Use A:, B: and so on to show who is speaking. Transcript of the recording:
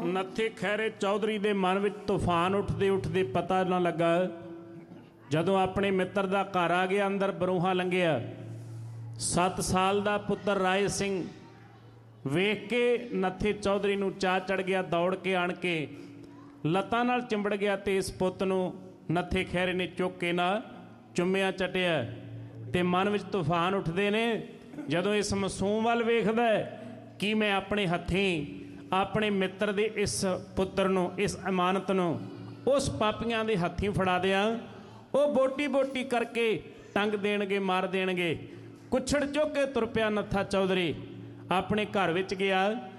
A: ਨੱਥੇ ਖੈਰੇ ਚੌਧਰੀ ਦੇ ਮਨ ਵਿੱਚ ਤੂਫਾਨ ਉੱਠਦੇ ਉੱਠਦੇ ਪਤਾ ਨਾ ਲੱਗਾ। ਜਦੋਂ ਆਪਣੇ ਮਿੱਤਰ ਦਾ ਘਰ ਆ ਗਿਆ, ਅੰਦਰ ਬਰੂਹਾ ਲੰਘਿਆ। 7 ਸਾਲ ਦਾ ਪੁੱਤਰ ਰਾਏ ਸਿੰਘ ਵੇਖ ਕੇ ਨੱਥੇ ਚੌਧਰੀ ਨੂੰ ਚਾਅ ਚੜ ਗਿਆ। ਦੌੜ ਕੇ ਆਣ ਕੇ ਲੱਤਾਂ ਨਾਲ ਚਿੰਬੜ ਗਿਆ ਤੇ ਇਸ ਪੁੱਤ ਨੂੰ ਨੱਥੇ ਖੈਰੇ ਨੇ ਚੁੱਕ ਕੇ ਨਾ ਚੁੰਮਿਆ ਚਟਿਆ ਤੇ ਮਨ ਵਿੱਚ ਤੂਫਾਨ ਉੱਠਦੇ ਨੇ। ਜਦੋਂ ਇਸ ਮਾਸੂਮ ਵੱਲ ਵੇਖਦਾ ਕਿ ਮੈਂ ਆਪਣੇ ਹੱਥੀਂ ਆਪਣੇ ਮਿੱਤਰ ਦੇ ਇਸ ਪੁੱਤਰ ਨੂੰ, ਇਸ ਅਮਾਨਤ ਨੂੰ ਉਸ ਪਾਪੀਆਂ ਦੇ ਹੱਥੀਂ ਫੜਾ ਦਿਆਂ, ਉਹ ਬੋਟੀ ਬੋਟੀ ਕਰਕੇ ਟੰਗ ਦੇਣਗੇ, ਮਾਰ ਦੇਣਗੇ। ਕੁੱਛੜ ਚੁੱਕ ਕੇ ਤੁਰ ਪਿਆ ਨੱਥਾ ਚੌਧਰੀ। ਆਪਣੇ ਘਰ ਵਿੱਚ ਗਿਆ।